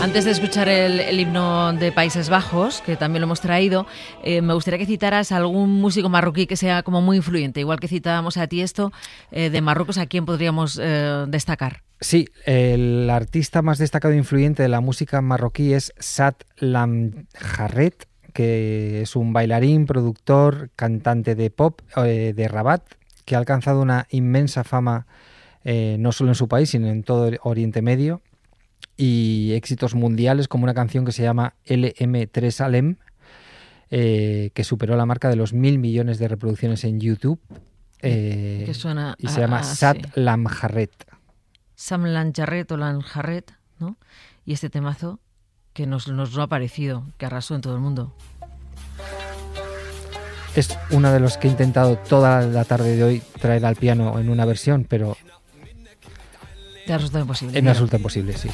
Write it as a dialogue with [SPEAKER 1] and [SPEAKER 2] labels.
[SPEAKER 1] Antes de escuchar el himno de Países Bajos, que también lo hemos traído, me gustaría que citaras a algún músico marroquí que sea como muy influyente. Igual que citábamos a Tiesto de Marruecos, ¿a quién podríamos destacar?
[SPEAKER 2] Sí, el artista más destacado e influyente de la música marroquí es Saad Lamjarret, que es un bailarín, productor, cantante de pop de Rabat, que ha alcanzado una inmensa fama no solo en su país, sino en todo el Oriente Medio, y éxitos mundiales como una canción que se llama LM3 Alem, que superó la marca de los 1.000 millones de reproducciones en YouTube,
[SPEAKER 1] que suena
[SPEAKER 2] y se llama Saad Lamjarret.
[SPEAKER 1] Sam Lamjarret o Lamjarret, ¿no? Y este temazo que nos lo ha parecido, que arrasó en todo el mundo.
[SPEAKER 2] Es uno de los que he intentado toda la tarde de hoy traer al piano en una versión, pero
[SPEAKER 1] te ha resultado imposible.
[SPEAKER 2] Me resulta imposible, sí.